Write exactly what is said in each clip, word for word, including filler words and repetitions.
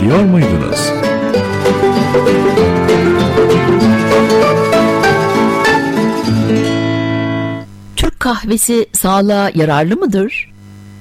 Biliyor muydunuz? Türk kahvesi sağlığa yararlı mıdır?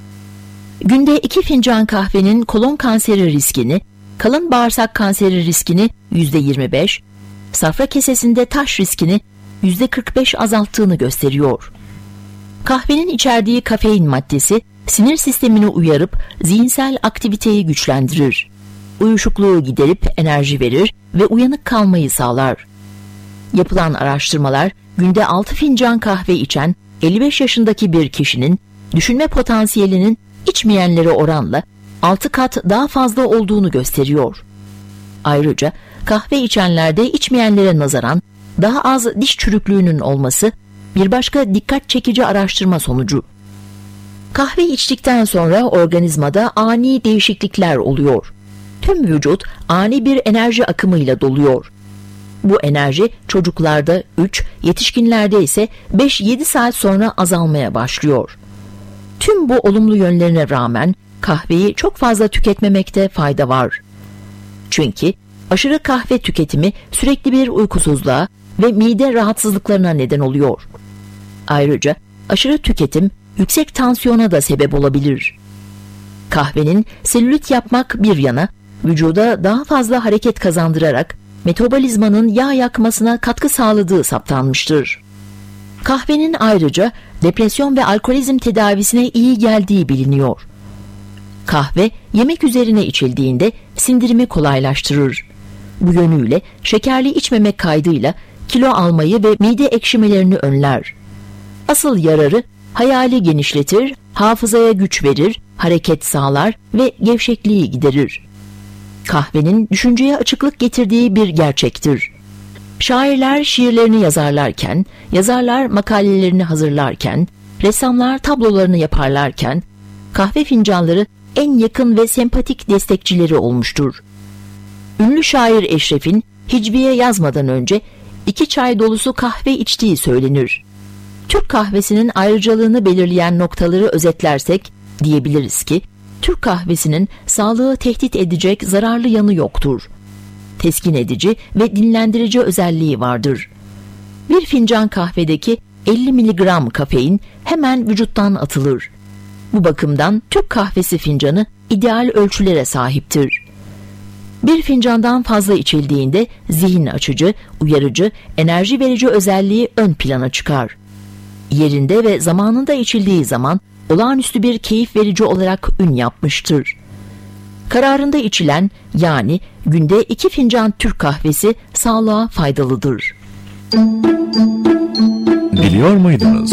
Günde iki fincan kahvenin kolon kanseri riskini, kalın bağırsak kanseri riskini yüzde yirmi beş, safra kesesinde taş riskini yüzde kırk beş azalttığını gösteriyor. Kahvenin içerdiği kafein maddesi sinir sistemini uyarıp zihinsel aktiviteyi güçlendirir. Uyuşukluğu giderip enerji verir ve uyanık kalmayı sağlar. Yapılan araştırmalar günde altı fincan kahve içen elli beş yaşındaki bir kişinin düşünme potansiyelinin içmeyenlere oranla altı kat daha fazla olduğunu gösteriyor. Ayrıca kahve içenlerde içmeyenlere nazaran daha az diş çürüklüğünün olması bir başka dikkat çekici araştırma sonucu. Kahve içtikten sonra organizmada ani değişiklikler oluyor. Tüm vücut ani bir enerji akımıyla doluyor. Bu enerji çocuklarda üç, yetişkinlerde ise beş yedi saat sonra azalmaya başlıyor. Tüm bu olumlu yönlerine rağmen kahveyi çok fazla tüketmemekte fayda var. Çünkü aşırı kahve tüketimi sürekli bir uykusuzluğa ve mide rahatsızlıklarına neden oluyor. Ayrıca aşırı tüketim yüksek tansiyona da sebep olabilir. Kahvenin selülit yapmak bir yana, vücuda daha fazla hareket kazandırarak metabolizmanın yağ yakmasına katkı sağladığı saptanmıştır. Kahvenin ayrıca depresyon ve alkolizm tedavisine iyi geldiği biliniyor. Kahve yemek üzerine içildiğinde sindirimi kolaylaştırır. Bu yönüyle şekerli içmemek kaydıyla kilo almayı ve mide ekşimelerini önler. Asıl yararı hayali genişletir, hafızaya güç verir, hareket sağlar ve gevşekliği giderir. Kahvenin düşünceye açıklık getirdiği bir gerçektir. Şairler şiirlerini yazarlarken, yazarlar makalelerini hazırlarken, ressamlar tablolarını yaparlarken, kahve fincanları en yakın ve sempatik destekçileri olmuştur. Ünlü şair Eşref'in Hicviye yazmadan önce iki çay dolusu kahve içtiği söylenir. Türk kahvesinin ayrıcalığını belirleyen noktaları özetlersek diyebiliriz ki, Türk kahvesinin sağlığı tehdit edecek zararlı yanı yoktur. Teskin edici ve dinlendirici özelliği vardır. Bir fincan kahvedeki elli miligram kafein hemen vücuttan atılır. Bu bakımdan Türk kahvesi fincanı ideal ölçülere sahiptir. Bir fincandan fazla içildiğinde zihin açıcı, uyarıcı, enerji verici özelliği ön plana çıkar. Yerinde ve zamanında içildiği zaman olağanüstü bir keyif verici olarak ün yapmıştır. Kararında içilen, yani günde iki fincan Türk kahvesi sağlığa faydalıdır. Biliyor muydunuz?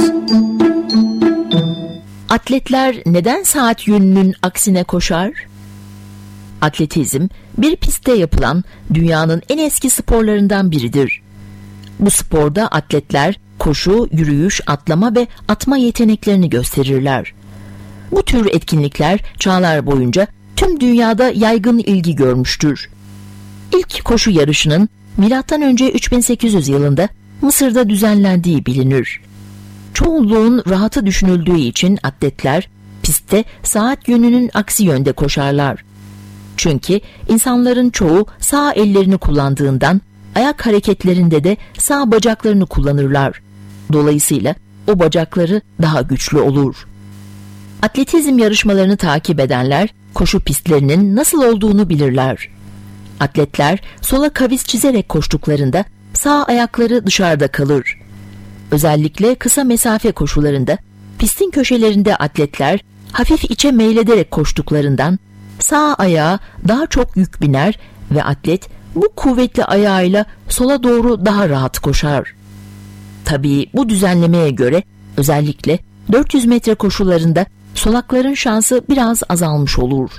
Atletler neden saat yönünün aksine koşar? Atletizm, bir pistte yapılan dünyanın en eski sporlarından biridir. Bu sporda atletler koşu, yürüyüş, atlama ve atma yeteneklerini gösterirler. Bu tür etkinlikler çağlar boyunca tüm dünyada yaygın ilgi görmüştür. İlk koşu yarışının milattan önce üç bin sekiz yüz yılında Mısır'da düzenlendiği bilinir. Çoğunluğun rahatı düşünüldüğü için atletler pistte saat yönünün aksi yönde koşarlar. Çünkü insanların çoğu sağ ellerini kullandığından ayak hareketlerinde de sağ bacaklarını kullanırlar. Dolayısıyla o bacakları daha güçlü olur. Atletizm yarışmalarını takip edenler koşu pistlerinin nasıl olduğunu bilirler. Atletler sola kavis çizerek koştuklarında sağ ayakları dışarıda kalır. Özellikle kısa mesafe koşularında pistin köşelerinde atletler hafif içe meylederek koştuklarından sağ ayağa daha çok yük biner ve atlet bu kuvvetli ayağıyla sola doğru daha rahat koşar. Tabii bu düzenlemeye göre özellikle dört yüz metre koşularında solakların şansı biraz azalmış olur.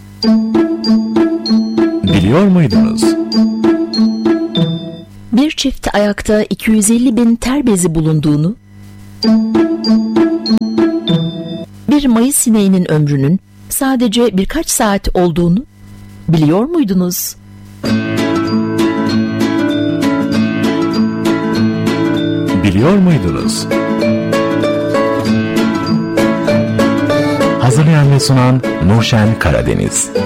Biliyor muydunuz? Bir çift ayakta iki yüz elli bin ter bezi bulunduğunu, bir mayıs sineğinin ömrünün sadece birkaç saat olduğunu biliyor muydunuz? Biliyor muydunuz? Hazırlayan ve sunan Nurşen Karadeniz.